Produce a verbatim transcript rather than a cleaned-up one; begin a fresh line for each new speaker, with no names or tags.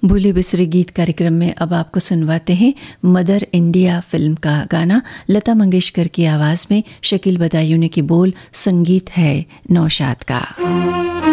भूले बिसरे गीत कार्यक्रम में अब आपको सुनवाते हैं मदर इंडिया फिल्म का गाना लता मंगेशकर की आवाज़ में, शकील बदायूं की बोल, संगीत है नौशाद का।